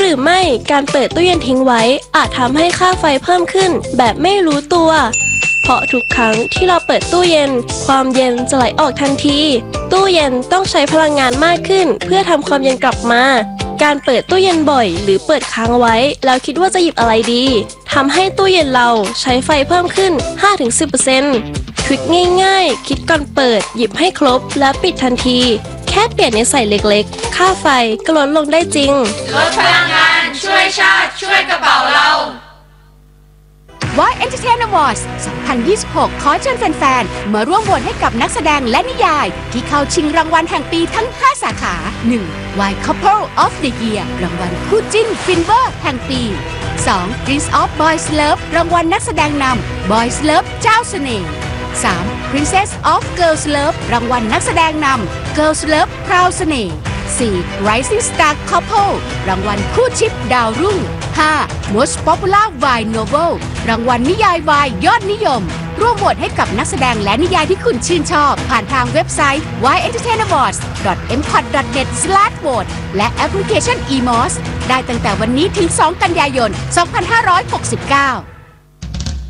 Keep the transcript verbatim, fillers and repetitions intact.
รือไม่การเปิดตู้เย็นทิ้งไว้อาจทำให้ค่าไฟเพิ่มขึ้นแบบไม่รู้ตัวเพราะทุกครั้งที่เราเปิดตู้เย็นความเย็นจะไหลออกทันทีตู้เย็นต้องใช้พลังงานมากขึ้นเพื่อทำความเย็นกลับมาการเปิดตู้เย็นบ่อยหรือเปิดค้างไว้แล้วคิดว่าจะหยิบอะไรดีทำให้ตู้เย็นเราใช้ไฟเพิ่มขึ้น ห้าถึงสิบเปอร์เซ็นต์ ทริคง่ายๆคิดก่อนเปิดหยิบให้ครบแล้วปิดทันทีแค่เปลี่ยนนิสัยเล็กๆค่าไฟก็ลดลงได้จริงลดพลังงานช่วยชาติช่วยกระเป๋าเราวาย Entertainment Awards สองพันยี่สิบหก ขอเชิญแฟนๆ มาร่วมโหวตให้กับนักแสดงและนิยายที่เข้าชิงรางวัลแห่งปีทั้ง ห้า สาขา หนึ่ง วาย Couple of the Year รางวัลคู่จิ้นฟินเวอร์แห่งปี สอง Prince of Boys Love รางวัลนักแสดงนำ Boys Love เจ้าเสน่ห์ สาม Princess of Girls Love รางวัลนักแสดงนำ Girls Love พราวเสน่ห์ สี่ Rising Star Couple รางวัลคู่ชิปดาวรุ่ง ห้า Most Popular Wine Novel รางวัลนิยายวายยอดนิยมร่วมโหวตให้กับนักแสดงและนิยายที่คุณชื่นชอบผ่านทางเว็บไซต์ วาย เอ็นเตอร์เทนเมนต์ อวอร์ดส์ ดอท เอ็ม คอท ดอท เน็ต สแลช โหวต และแอปพลิเคชัน อี มอส ได้ตั้งแต่วันนี้ถึง สอง กันยายน สองพันห้าร้อยหกสิบเก้า